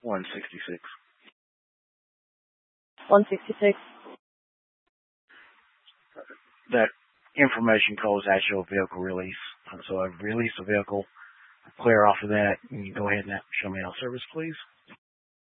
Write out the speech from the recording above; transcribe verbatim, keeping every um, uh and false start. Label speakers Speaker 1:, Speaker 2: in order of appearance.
Speaker 1: one sixty-six.
Speaker 2: one sixty-six.
Speaker 1: That information code is actual vehicle release. So I've released a vehicle. Clear off of that. You can go ahead and show me out service, please.